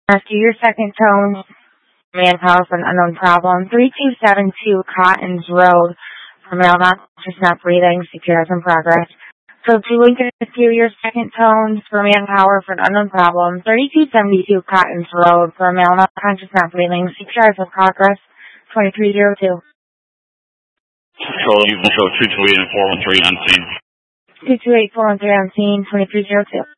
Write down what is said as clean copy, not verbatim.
Rescue your second tone, manpower for an unknown problem. 3272 Cottons Road for male not breathing, CPR in progress. So to link and rescue your second tone for manpower for an unknown problem. 3272 Cottons Road for male not breathing, CPR in progress. 2302. Control, you control 228 and 413 on scene. 228 413 on scene, 2302.